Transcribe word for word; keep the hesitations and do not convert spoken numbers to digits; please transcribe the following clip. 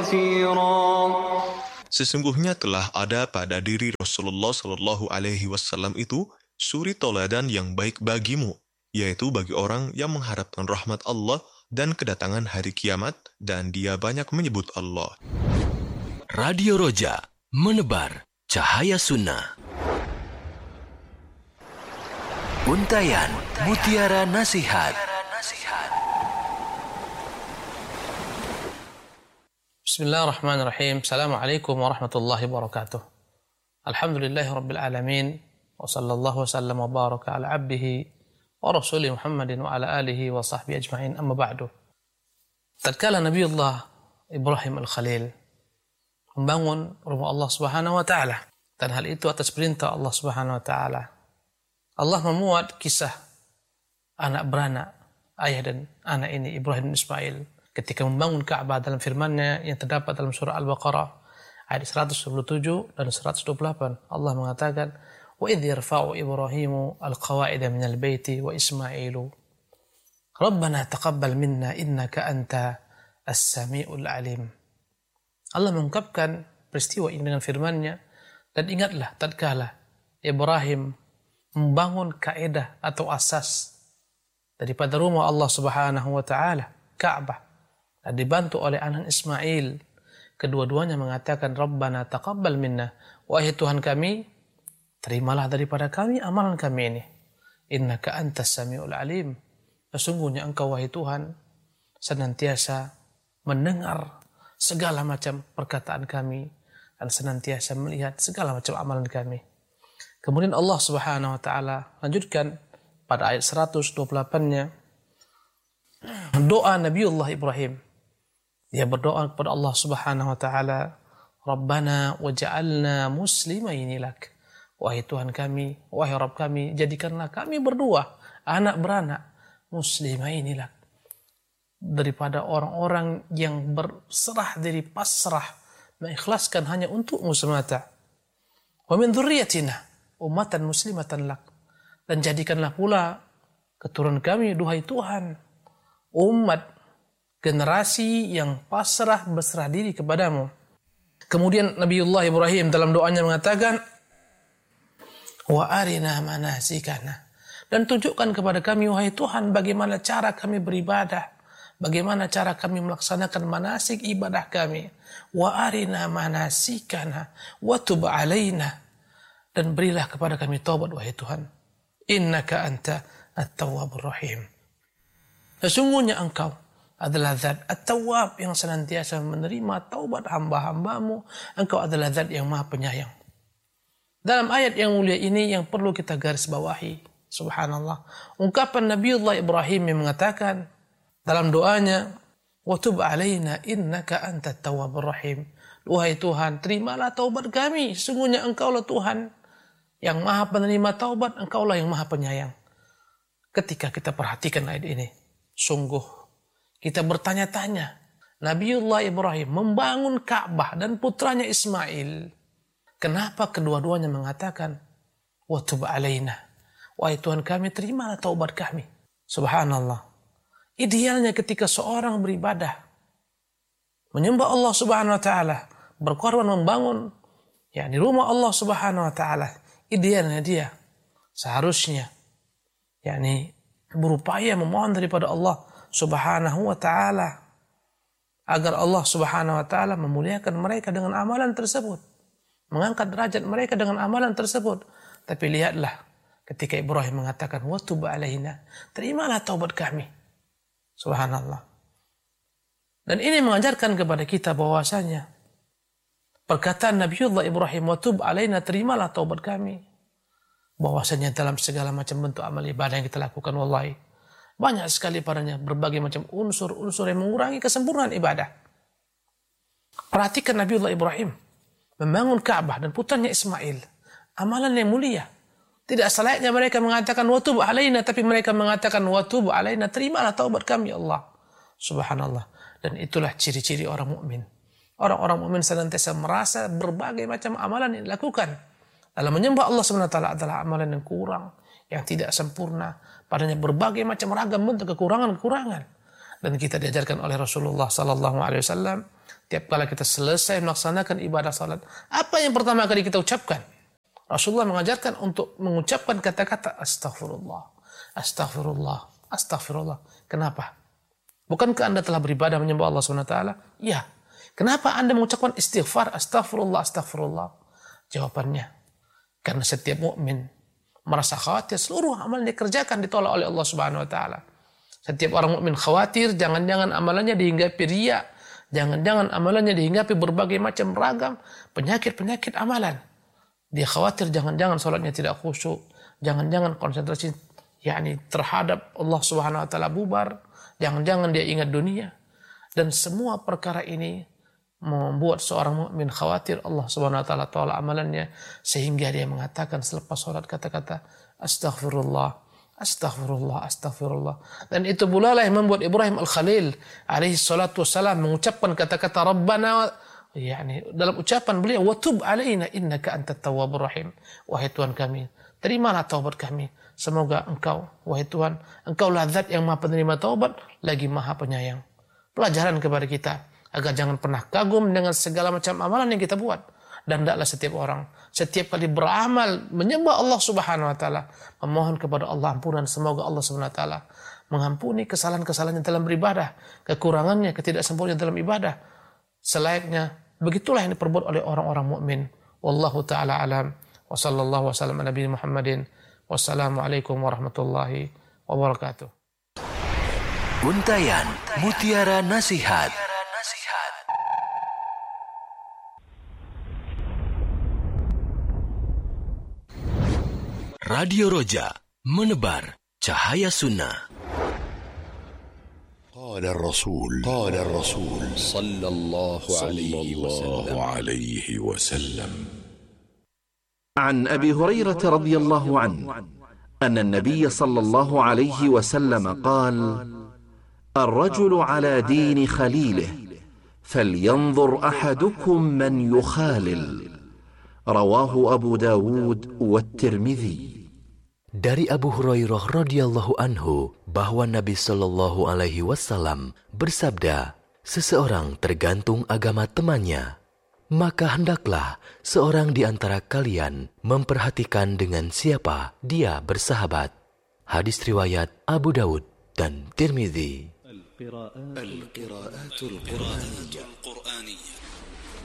كثيرا. Sesungguhnya telah ada pada diri Rasulullah Shallallahu Alaihi Wasallam itu suri toladan yang baik bagimu, yaitu bagi orang yang mengharapkan rahmat Allah dan kedatangan hari kiamat, dan dia banyak menyebut Allah. Radio Roja, menebar cahaya sunnah. Untayan Mutiara Nasihat. Bismillahirrahmanirrahim. Assalamualaikum warahmatullahi wabarakatuh. Alhamdulillahi rabbil alamin. Wa sallallahu wasallam wa baraka ala abdihi wa rasuli Muhammadin wa ala alihi wa sahbihi ajma'in, amma ba'du. Tatkala Nabiullah Ibrahim Al-Khalil membangun rumah Allah Subhanahu wa taala, dan hal itu atas perintah Allah Subhanahu wa taala, Allah memuat kisah anak beranak ayah dan anak ini, Ibrahim dan Ismail, ketika membangun Ka'bah dalam firman-Nya yang terdapat dalam surah Al-Baqarah ayat seratus dua puluh tujuh dan seratus dua puluh delapan. Allah mengatakan, "Wa idh yarfa'u Ibrahimu al-qawa'ida minal baiti wa Ismailu Rabbana taqabbal minna innaka anta as-sami'ul alim." Allah mengungkapkan peristiwa ini dengan firman-Nya, dan ingatlah tatkala Ibrahim membangun kaidah atau asas daripada rumah Allah Subhanahu wa taala, Ka'bah, dan dibantu oleh anak Ismail. Kedua-duanya mengatakan, Rabbana taqabbal minna, wahai Tuhan kami, terimalah daripada kami amalan kami ini. Innaka antas sami'ul alim. Sesungguhnya engkau wahai Tuhan senantiasa mendengar segala macam perkataan kami dan senantiasa melihat segala macam amalan kami. Kemudian Allah Subhanahu wa taala lanjutkan pada ayat seratus dua puluh delapan-nya doa Nabiullah Ibrahim. Dia berdoa kepada Allah Subhanahu wa taala, Rabbana waj'alna muslimaini lak. Wahai Tuhan kami, wahai Rabb kami, jadikanlah kami berdua anak beranak muslimaini lak, daripada orang-orang yang berserah diri, pasrah, mengikhlaskan hanya untukmu semata. Wa min dzurriyyatina ummatan muslimatan lak, dan jadikanlah pula keturunan kami, duhai Tuhan, umat, generasi yang pasrah berserah diri kepadamu. Kemudian Nabiullah Ibrahim dalam doanya mengatakan, wa arina manasikana, dan tunjukkan kepada kami wahai Tuhan bagaimana cara kami beribadah, bagaimana cara kami melaksanakan manasik ibadah kami. Wa arina manasikana wa tub alaina, dan berilah kepada kami taubat wahai Tuhan. Innaka anta at-tawwabur rahim. Sesungguhnya engkau adalah zat at-tawwab yang senantiasa menerima taubat hamba-hambamu. Engkau adalah zat yang maha penyayang. Dalam ayat yang mulia ini yang perlu kita garis bawahi, subhanallah, ungkapan Nabiullah Ibrahim yang mengatakan dalam doanya, wa tub alaina innaka antat tawwabur rahim. Wahai Tuhan, terimalah taubat kami, sesungguhnya engkaulah Tuhan yang maha penerima taubat, engkaulah yang maha penyayang. Ketika kita perhatikan ayat ini, sungguh kita bertanya-tanya, Nabiullah Ibrahim membangun Ka'bah dan putranya Ismail, kenapa kedua-duanya mengatakan, wa tub alaina, wahai Tuhan kami, terimalah taubat kami. Subhanallah. Idealnya ketika seorang beribadah, menyembah Allah Subhanahu wa taala, berkorban membangun ya di rumah Allah Subhanahu wa taala, idealnya dia seharusnya yakni berupaya memohon daripada Allah Subhanahu wa taala agar Allah Subhanahu wa taala memuliakan mereka dengan amalan tersebut, mengangkat derajat mereka dengan amalan tersebut. Tapi lihatlah ketika Ibrahim mengatakan wa tub alaina, terimalah taubat kami. Subhanallah. Dan ini mengajarkan kepada kita bahwasanya perkataan Nabiullah Ibrahim wa tub alaina, terimalah taubat kami, bahwasanya dalam segala macam bentuk amal ibadah yang kita lakukan, wallahi banyak sekali padanya berbagai macam unsur-unsur yang mengurangi kesempurnaan ibadah. Perhatikan Nabiullah Ibrahim membangun Ka'bah dan putranya Ismail, amalan yang mulia. Tidak selayaknya mereka mengatakan wa tub alaina, tapi mereka mengatakan wa tub alaina, terimalah taubat kami ya Allah. Subhanallah. Dan itulah ciri-ciri orang mukmin. Orang-orang mukmin senantiasa merasa berbagai macam amalan yang dilakukan dalam menyembah Allah Subhanahu wa taala adalah amalan yang kurang, yang tidak sempurna, padanya berbagai macam ragam bentuk kekurangan-kekurangan. Dan kita diajarkan oleh Rasulullah sallallahu alaihi wasallam Tiap kali kita selesai melaksanakan ibadah salat, apa yang pertama kali kita ucapkan? Rasulullah mengajarkan untuk mengucapkan kata-kata astaghfirullah, astaghfirullah, astaghfirullah. Kenapa? Bukankah Anda telah beribadah menyembah Allah subhanahu wa taala? Ya. Kenapa Anda mengucapkan istighfar, astaghfirullah, astaghfirullah? Jawabannya, karena setiap mukmin merasa khawatir seluruh amal yang dikerjakan ditolak oleh Allah subhanahu wa taala. Setiap orang mukmin khawatir jangan-jangan amalannya dihinggapi riya, jangan-jangan amalannya dihinggapi berbagai macam ragam penyakit-penyakit amalan. Dia khawatir jangan-jangan salatnya tidak khusyuk, jangan-jangan konsentrasi yakni terhadap Allah subhanahu wa taala bubar, jangan-jangan dia ingat dunia. Dan semua perkara ini membuat seorang mukmin khawatir Allah subhanahu wa taala tolak amalannya, sehingga dia mengatakan selepas salat kata-kata astaghfirullah, astaghfirullah, astaghfirullah. Dan itu pula lah yang membuat Ibrahim Al-Khalil alaihi salatu wassalam mengucapkan kata-kata Rabbana, yakni dalam ucapan beliau, wa tub alaina innaka antat tawwabur rahim. Wahai Tuhan kami, terimalah taubat kami. Semoga Engkau, wahai Tuhan, Engkaulah zat yang Maha penerima taubat lagi Maha penyayang. Pelajaran kepada kita agar jangan pernah kagum dengan segala macam amalan yang kita buat. Dan hendaklah setiap orang setiap kali beramal menyembah Allah subhanahu wa ta'ala, memohon kepada Allah ampunan. Semoga Allah subhanahu wa ta'ala mengampuni kesalahan-kesalahannya dalam beribadah, kekurangannya, ketidaksempurnaan dalam ibadah. Selayaknya begitulah yang diperbuat oleh orang-orang mukmin. Wallahu ta'ala alam. Wa sallallahu wasallam ala nabi Muhammadin. Wassalamualaikum warahmatullahi wabarakatuh. Untayan Mutiara Nasihat. Radio Roja, menebar cahaya sunnah. قال الرسول قال الرسول صلى الله عليه وسلم عن أبي هريرة رضي الله عنه أن النبي صلى الله عليه وسلم قال: الرجل على دين خليله فلينظر أحدكم من يخالل. رواه أبو داود والترمذي. Dari Abu Hurairah radhiyallahu anhu bahwa Nabi Shallallahu alaihi wasallam bersabda, seseorang tergantung agama temannya, maka hendaklah seorang di antara kalian memperhatikan dengan siapa dia bersahabat. Hadis riwayat Abu Dawud dan Tirmidzi. القراءات القرآنية